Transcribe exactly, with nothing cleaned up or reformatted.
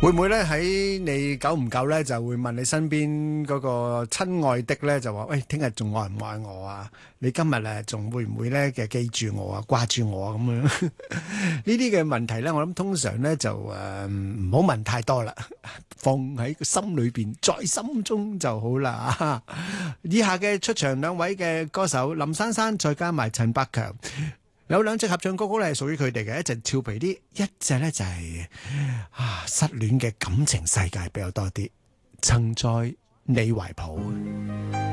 會唔會咧喺你久唔久咧就會問你身邊嗰個親愛的咧就話喂，聽日仲愛唔愛我啊？你今日誒仲會唔會咧嘅記住我啊，掛住我啊咁樣？呢啲嘅問題咧，我諗通常咧就誒唔好問太多啦，放喺個心裏邊，在心中就好啦。以下嘅出場兩位嘅歌手林珊珊再加埋陳百強。有兩隻合唱歌曲咧係屬於佢哋嘅，一隻俏皮啲，一隻咧就係、是、啊失戀嘅感情世界比較多啲，曾在你懷抱。